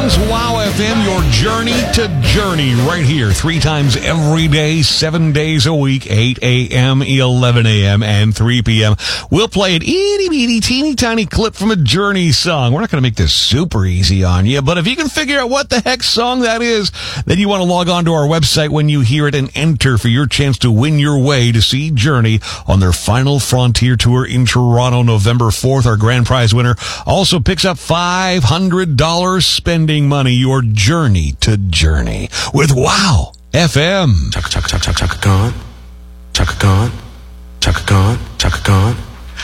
songs. Wow FM, your journey to journey, right here, 3 times every day, 7 days a week, 8 a.m., 11 a.m., and 3 p.m. We'll play an itty-bitty, teeny-tiny clip from a Journey song. We're not going to make this super easy on you, but if you can figure out what the heck song that is, then you want to log on to our website when you hear it and enter for your chance to win your way to see Journey on their final Frontier Tour in Toronto, November 4th. Our grand prize winner also picks up $500 spending money. Your journey to journey with Wow FM. Chaka Khan, Chaka Khan, Chaka Khan, Chaka Khan.